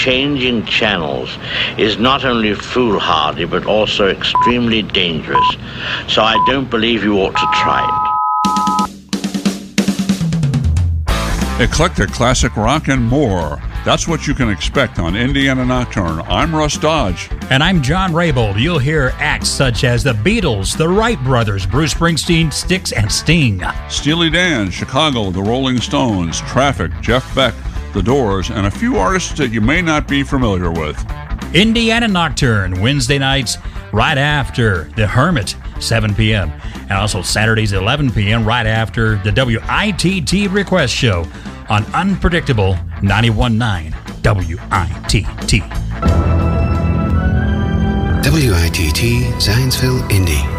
changing channels is not only foolhardy but also extremely dangerous. So I don't believe you ought to try it. Eclectic classic rock and more. That's what you can expect on Indiana Nocturne. I'm Russ Dodge. And I'm John Raybould. You'll hear acts such as the Beatles, the Wright Brothers, Bruce Springsteen, Styx, and Sting. Steely Dan, Chicago, the Rolling Stones, Traffic, Jeff Beck, The Doors, and a few artists that you may not be familiar with. Indiana Nocturne, Wednesday nights right after The Hermit, 7 p.m. And also Saturdays, 11 p.m. right after the WITT Request Show on Unpredictable 91.9 WITT. WITT Zionsville, Indy.